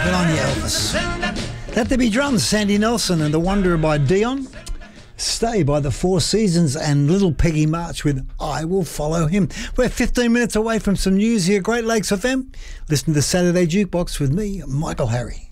Good on you, Elvis. Let There Be Drums, Sandy Nelson and The Wanderer by Dion. Stay by the Four Seasons and Little Peggy March with I Will Follow Him. We're 15 minutes away from some news here, Great Lakes FM. Listen to Saturday Jukebox with me, Michael Harry.